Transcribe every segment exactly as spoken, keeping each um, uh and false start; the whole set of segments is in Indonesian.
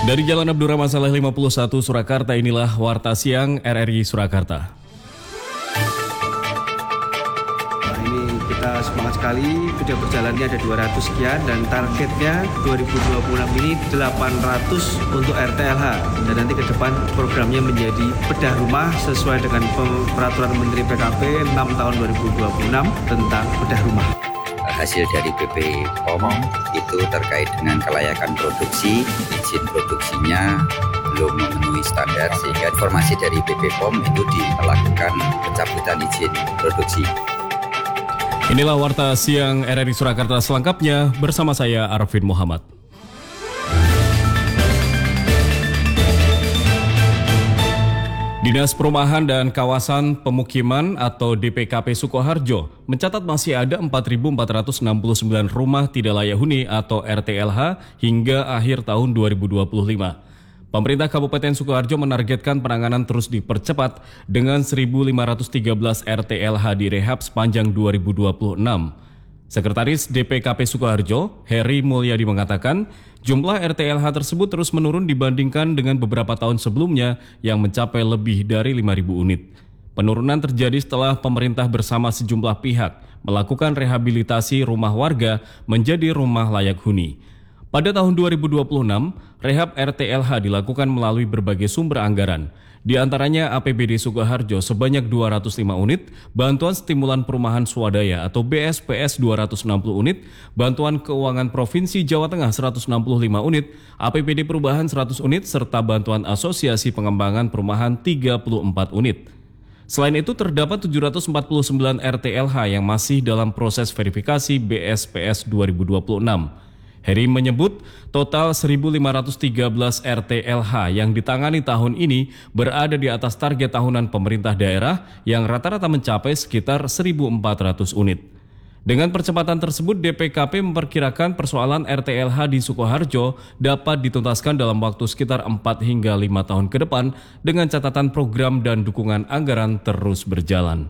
Dari Jalan Abdurrahman Saleh lima puluh satu Surakarta, inilah Warta Siang R R I Surakarta. Nah, ini kita semangat sekali, sudah berjalannya ada dua ratus sekian dan targetnya dua ribu dua puluh enam ini delapan ratus untuk R T L H. Dan nanti ke depan programnya menjadi bedah rumah sesuai dengan Peraturan Menteri P K P enam tahun dua ribu dua puluh enam tentang bedah rumah. Hasil dari B P P O M itu terkait dengan kelayakan produksi, izin produksinya belum memenuhi standar sehingga informasi dari B P P O M itu dilakukan pencabutan izin produksi. Inilah Warta Siang R R I Surakarta selengkapnya bersama saya Arvin Muhammad. Dinas Perumahan dan Kawasan Pemukiman atau D P K P Sukoharjo mencatat masih ada empat ribu empat ratus enam puluh sembilan rumah tidak layak huni atau R T L H hingga akhir tahun dua ribu dua puluh lima. Pemerintah Kabupaten Sukoharjo menargetkan penanganan terus dipercepat dengan seribu lima ratus tiga belas R T L H direhab sepanjang dua ribu dua puluh enam. Sekretaris D P K P Sukoharjo, Heri Mulyadi mengatakan, jumlah R T L H tersebut terus menurun dibandingkan dengan beberapa tahun sebelumnya yang mencapai lebih dari lima ribu unit. Penurunan terjadi setelah pemerintah bersama sejumlah pihak melakukan rehabilitasi rumah warga menjadi rumah layak huni. Pada tahun dua ribu dua puluh enam, rehab R T L H dilakukan melalui berbagai sumber anggaran. Di antaranya A P B D Sukoharjo sebanyak dua ratus lima unit, bantuan stimulan perumahan swadaya atau B S P S dua ratus enam puluh unit, bantuan keuangan Provinsi Jawa Tengah seratus enam puluh lima unit, A P B D Perubahan seratus unit, serta bantuan Asosiasi Pengembangan Perumahan tiga puluh empat unit. Selain itu terdapat tujuh ratus empat puluh sembilan R T L H yang masih dalam proses verifikasi B S P S dua ribu dua puluh enam. Heri menyebut total seribu lima ratus tiga belas R T L H yang ditangani tahun ini berada di atas target tahunan pemerintah daerah yang rata-rata mencapai sekitar seribu empat ratus unit. Dengan percepatan tersebut, D P K P memperkirakan persoalan R T L H di Sukoharjo dapat dituntaskan dalam waktu sekitar empat hingga lima tahun ke depan dengan catatan program dan dukungan anggaran terus berjalan.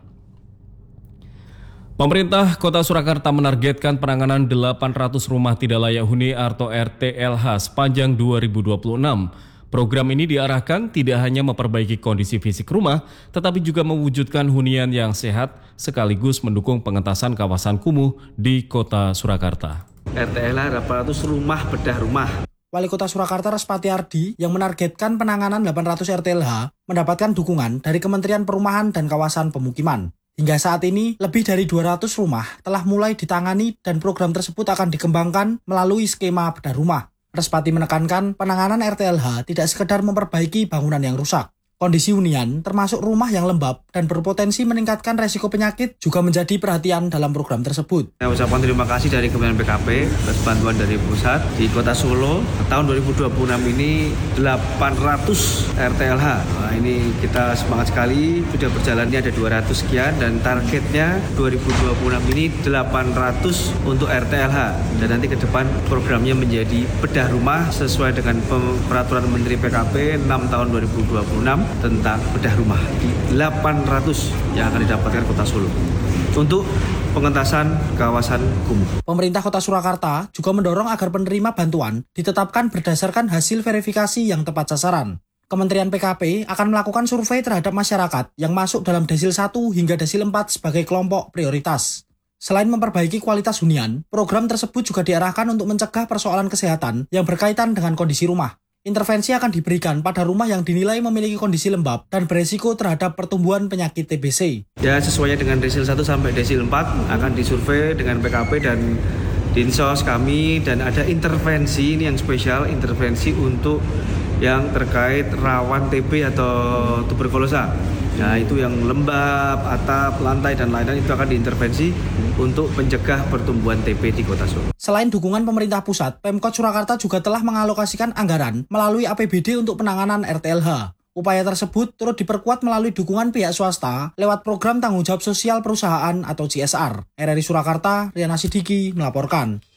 Pemerintah Kota Surakarta menargetkan penanganan delapan ratus rumah tidak layak huni atau R T L H sepanjang dua ribu dua puluh enam. Program ini diarahkan tidak hanya memperbaiki kondisi fisik rumah, tetapi juga mewujudkan hunian yang sehat sekaligus mendukung pengentasan kawasan kumuh di Kota Surakarta. R T L H delapan ratus rumah bedah rumah. Wali Kota Surakarta Respati Ardi yang menargetkan penanganan delapan ratus R T L H mendapatkan dukungan dari Kementerian Perumahan dan Kawasan Pemukiman. Hingga saat ini, lebih dari dua ratus rumah telah mulai ditangani dan program tersebut akan dikembangkan melalui skema bedah rumah. Respati menekankan penanganan R T L H tidak sekedar memperbaiki bangunan yang rusak. Kondisi hunian, termasuk rumah yang lembab dan berpotensi meningkatkan resiko penyakit, juga menjadi perhatian dalam program tersebut. Saya ucapkan terima kasih dari Kementerian P K P atas bantuan dari pusat di Kota Solo. Tahun dua ribu dua puluh enam ini delapan ratus R T L H. Nah, ini kita semangat sekali, sudah berjalannya ada dua ratus sekian dan targetnya dua ribu dua puluh enam ini delapan ratus untuk R T L H. Dan nanti ke depan programnya menjadi bedah rumah sesuai dengan Peraturan Menteri P K P enam tahun dua ribu dua puluh enam tentang bedah rumah. delapan ratus yang akan didapatkan Kota Solo untuk pengentasan kawasan kumuh. Pemerintah Kota Surakarta juga mendorong agar penerima bantuan ditetapkan berdasarkan hasil verifikasi yang tepat sasaran. Kementerian P K P akan melakukan survei terhadap masyarakat yang masuk dalam desil satu hingga desil empat sebagai kelompok prioritas. Selain memperbaiki kualitas hunian, program tersebut juga diarahkan untuk mencegah persoalan kesehatan yang berkaitan dengan kondisi rumah. Intervensi akan diberikan pada rumah yang dinilai memiliki kondisi lembab dan beresiko terhadap pertumbuhan penyakit T B C. Ya, sesuai dengan desil satu sampai desil empat akan disurvei dengan P K P dan Dinsos kami, dan ada intervensi, ini yang spesial, intervensi untuk yang terkait rawan T B atau tuberkulosa. Nah, itu yang lembab, atap, lantai, dan lain-lain itu akan diintervensi untuk mencegah pertumbuhan T B di Kota Solo. Selain dukungan pemerintah pusat, Pemkot Surakarta juga telah mengalokasikan anggaran melalui A P B D untuk penanganan R T L H. Upaya tersebut turut diperkuat melalui dukungan pihak swasta lewat program tanggung jawab sosial perusahaan atau C S R. R R I Surakarta, Riana Sidiki melaporkan.